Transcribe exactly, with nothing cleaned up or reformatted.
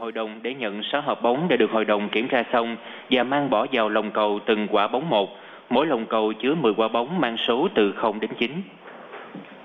hội đồng để nhận sáu hộp bóng đã được hội đồng kiểm tra xong và mang bỏ vào lồng cầu từng quả bóng một. Mỗi lồng cầu chứa mười quả bóng mang số từ không đến chín.